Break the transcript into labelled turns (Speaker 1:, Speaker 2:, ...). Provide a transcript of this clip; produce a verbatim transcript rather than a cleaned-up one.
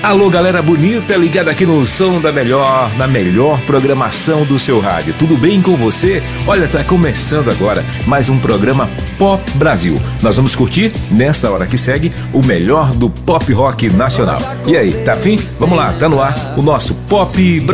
Speaker 1: Alô, galera bonita, ligada aqui no som da melhor, na melhor programação do seu rádio. Tudo bem com você? Olha, tá começando agora mais um programa Pop Brasil. Nós vamos curtir, nesta hora que segue, o melhor do pop rock nacional. E aí, tá afim? Vamos lá, tá no ar o nosso Pop Brasil.